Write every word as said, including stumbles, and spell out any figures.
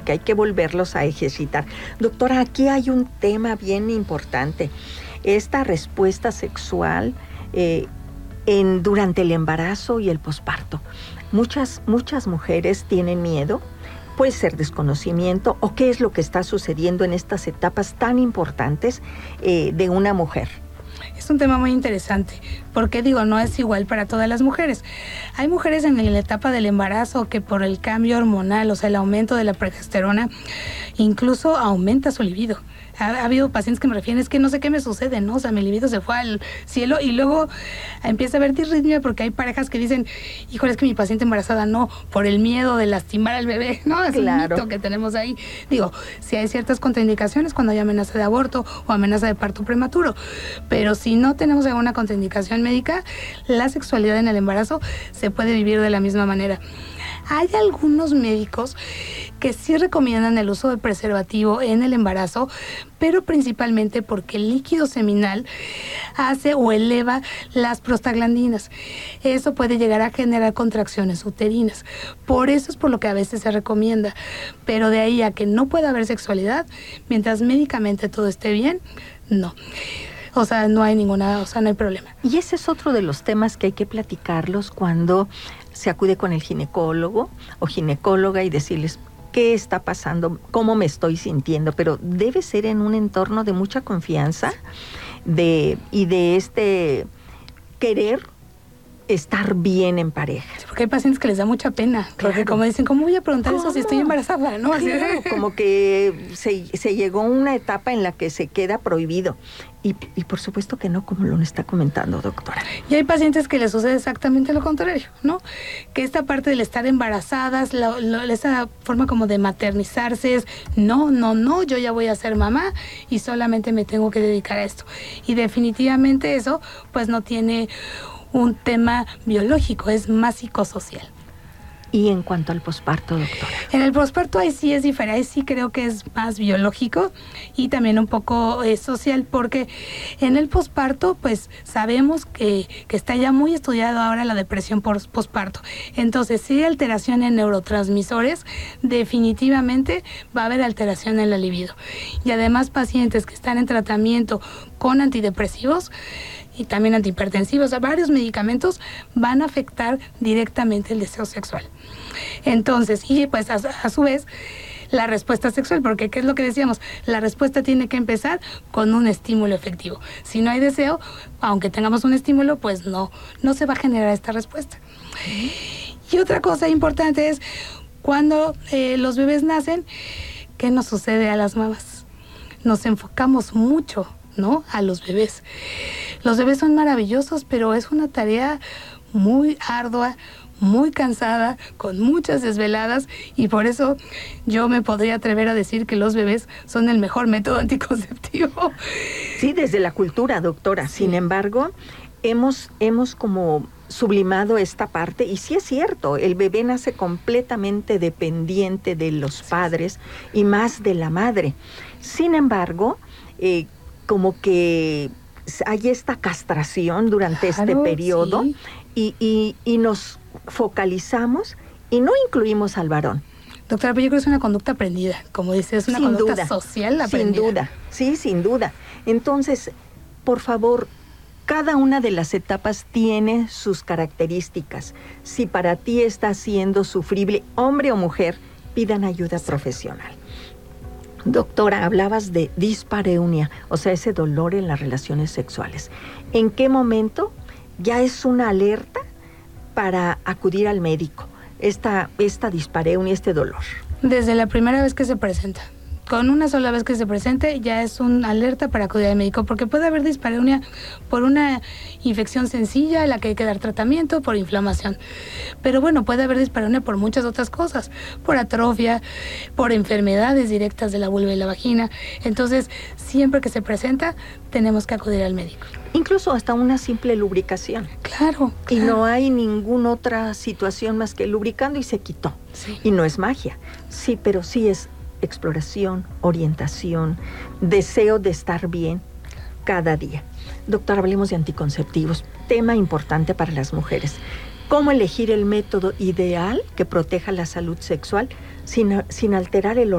que hay que volverlos a ejercitar. Doctora, aquí hay un tema bien importante. Esta respuesta sexual eh, en, durante el embarazo y el posparto. Muchas, muchas mujeres tienen miedo. Puede ser desconocimiento o qué es lo que está sucediendo en estas etapas tan importantes eh, de una mujer. Es un tema muy interesante, porque digo, no es igual para todas las mujeres. Hay mujeres en la etapa del embarazo que por el cambio hormonal, o sea, el aumento de la progesterona, incluso aumenta su libido. Ha, ha habido pacientes que me refieren, es que no sé qué me sucede, ¿no? O sea, mi libido se fue al cielo y luego empieza a haber disritmia porque hay parejas que dicen, híjole, es que mi paciente embarazada no, por el miedo de lastimar al bebé, ¿no? Es claro. un mito que tenemos ahí. Digo, si hay ciertas contraindicaciones cuando hay amenaza de aborto o amenaza de parto prematuro, pero si no tenemos alguna contraindicación médica, la sexualidad en el embarazo se puede vivir de la misma manera. Hay algunos médicos que sí recomiendan el uso de preservativo en el embarazo, pero principalmente porque el líquido seminal hace o eleva las prostaglandinas. Eso puede llegar a generar contracciones uterinas. Por eso es por lo que a veces se recomienda. Pero de ahí a que no pueda haber sexualidad, mientras médicamente todo esté bien, no. O sea, no hay ninguna, o sea, no hay problema. Y ese es otro de los temas que hay que platicarlos cuando se acude con el ginecólogo o ginecóloga y decirles qué está pasando, cómo me estoy sintiendo, pero debe ser en un entorno de mucha confianza de, y de este querer estar bien en pareja. Sí, porque hay pacientes que les da mucha pena, claro. Porque como dicen, ¿cómo voy a preguntar ¿Cómo? eso si estoy embarazada? ¿No? Claro, como que se, se llegó a una etapa en la que se queda prohibido. Y, y por supuesto que no, como lo está comentando, doctora. Y hay pacientes que les sucede exactamente lo contrario, ¿no? Que esta parte del estar embarazadas, la, la, esa forma como de maternizarse es, no, no, no, yo ya voy a ser mamá y solamente me tengo que dedicar a esto. Y definitivamente eso, pues no tiene un tema biológico, es más psicosocial. Y en cuanto al posparto, doctora. En el posparto ahí sí es diferente, ahí sí creo que es más biológico y también un poco eh, social, porque en el posparto pues sabemos que, que está ya muy estudiado ahora la depresión por posparto. Entonces, si hay alteración en neurotransmisores, definitivamente va a haber alteración en la libido. Y además pacientes que están en tratamiento con antidepresivos y también antihipertensivos, o sea, varios medicamentos van a afectar directamente el deseo sexual. Entonces, y pues a, a su vez, la respuesta sexual, porque ¿qué es lo que decíamos? La respuesta tiene que empezar con un estímulo efectivo. Si no hay deseo, aunque tengamos un estímulo, pues no, no se va a generar esta respuesta. Y otra cosa importante es, cuando eh, los bebés nacen, ¿qué nos sucede a las mamás? Nos enfocamos mucho, ¿no?, a los bebés. Los bebés son maravillosos, pero es una tarea muy ardua, muy cansada, con muchas desveladas, y por eso yo me podría atrever a decir que los bebés son el mejor método anticonceptivo. Sí, desde la cultura, doctora. Sí. Sin embargo, hemos, hemos como sublimado esta parte, y sí es cierto, el bebé nace completamente dependiente de los padres y más de la madre. Sin embargo, eh, como que hay esta castración durante claro, este periodo, sí. y, y, y nos focalizamos y no incluimos al varón. Doctora, pero yo creo que es una conducta aprendida, como dice, es una sin conducta duda, social aprendida. Sin duda, sí, sin duda. Entonces, por favor, cada una de las etapas tiene sus características. Si para ti está siendo sufrible, hombre o mujer, pidan ayuda sí. profesional. Doctora, hablabas de dispareunia, o sea, ese dolor en las relaciones sexuales. ¿En qué momento ya es una alerta para acudir al médico, esta, esta dispareunia, este dolor? Desde la primera vez que se presenta. Con una sola vez que se presente ya es una alerta para acudir al médico, porque puede haber dispareunia por una infección sencilla a la que hay que dar tratamiento, por inflamación. Pero bueno, puede haber dispareunia por muchas otras cosas, por atrofia, por enfermedades directas de la vulva y la vagina. Entonces, siempre que se presenta, tenemos que acudir al médico. Incluso hasta una simple lubricación. Claro, claro. Y no hay ninguna otra situación más que lubricando y se quitó. Sí. Y no es magia. Sí, pero sí es exploración, orientación, deseo de estar bien cada día. Doctora, hablemos de anticonceptivos, tema importante para las mujeres. ¿Cómo elegir el método ideal que proteja la salud sexual sin, sin alterar el